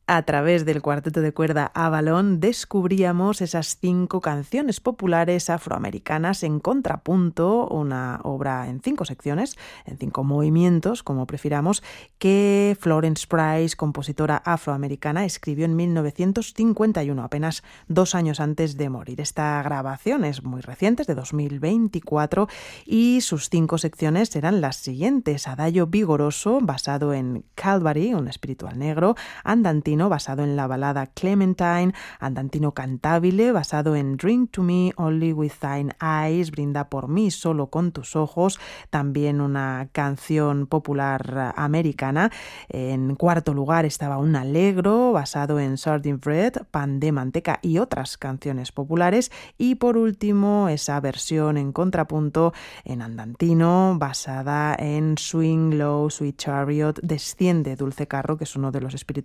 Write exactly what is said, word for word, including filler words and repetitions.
A través del cuarteto de cuerda Avalon descubríamos esas cinco canciones populares afroamericanas en contrapunto, una obra en cinco secciones, en cinco movimientos, como prefiramos, que Florence Price, compositora afroamericana, escribió en mil novecientos cincuenta y uno, apenas dos años antes de morir. Esta grabación es muy reciente, es de dos mil veinticuatro, y sus cinco secciones eran las siguientes: Adagio vigoroso, basado en Calvary, un espiritual negro; Andantino, basado en la balada Clementine; Andantino cantabile, basado en Drink to me only with thine eyes, brinda por mí solo con tus ojos, también una canción popular americana. En cuarto lugar estaba un allegro, basado en Sardine Bread, pan de manteca y otras canciones populares. Y por último, esa versión en contrapunto en andantino, basada en Swing Low, Sweet Chariot, Desciende Dulce Carro, que es uno de los espíritus